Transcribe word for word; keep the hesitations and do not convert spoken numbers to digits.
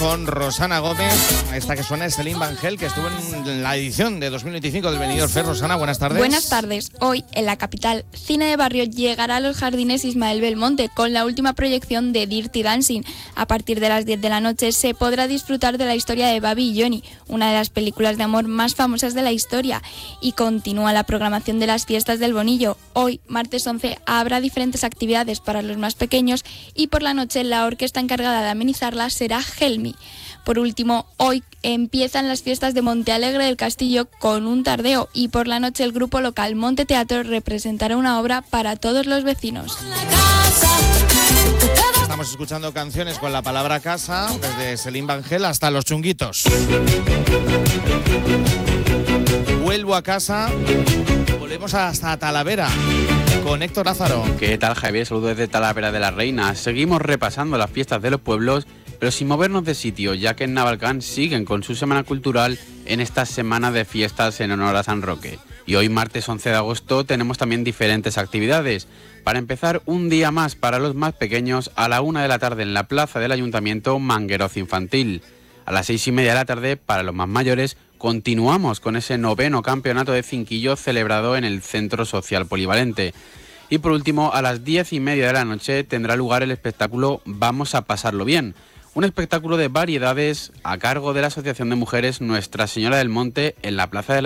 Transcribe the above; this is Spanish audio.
Con Rosana Gómez, esta que suena es Celine Vangel, que estuvo en la edición de dos mil veinticinco del Benidorm Fest. Rosana, buenas tardes. Buenas tardes. Hoy, en la capital, Cine de Barrio llegará a los Jardines Ismael Belmonte con la última proyección de Dirty Dancing. A partir de las diez de la noche se podrá disfrutar de la historia de Babi y Johnny, una de las películas de amor más famosas de la historia. Y continúa la programación de las fiestas del Bonillo. Hoy, martes once, habrá diferentes actividades para los más pequeños y por la noche la orquesta encargada de amenizarlas será Helmi. Por último, hoy empiezan las fiestas de Montealegre del Castillo con un tardeo y por la noche el grupo local Monte Teatro representará una obra para todos los vecinos. Estamos escuchando canciones con la palabra casa, desde Celine Vangel hasta Los Chunguitos. Vuelvo a casa, volvemos hasta Talavera con Héctor Lázaro. ¿Qué tal, Javier? Saludos desde Talavera de la Reina. Seguimos repasando las fiestas de los pueblos, pero sin movernos de sitio, ya que en Navalcán siguen con su semana cultural en esta semana de fiestas en honor a San Roque. Y hoy, martes once de agosto, tenemos también diferentes actividades. Para empezar, un día más para los más pequeños, a la una de la tarde en la plaza del Ayuntamiento, Mangueroz Infantil. A las seis y media de la tarde, para los más mayores, continuamos con ese noveno campeonato de cinquillo celebrado en el Centro Social Polivalente. Y por último, a las diez y media de la noche tendrá lugar el espectáculo Vamos a pasarlo bien. Un espectáculo de variedades a cargo de la Asociación de Mujeres Nuestra Señora del Monte en la Plaza de la